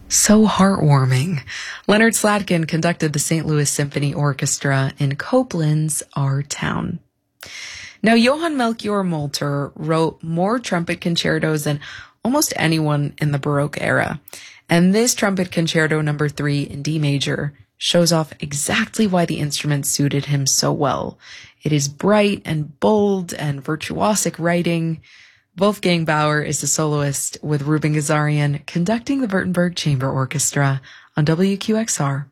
So heartwarming. Leonard Slatkin conducted the St. Louis Symphony Orchestra in Copland's Our Town. Now, Johann Melchior Molter wrote more trumpet concertos than almost anyone in the Baroque era. And this trumpet concerto number 3 in D major shows off exactly why the instrument suited him so well. It is bright and bold and virtuosic writing. Wolfgang Bauer is the soloist, with Ruben Gazarian conducting the Württemberg Chamber Orchestra on WQXR.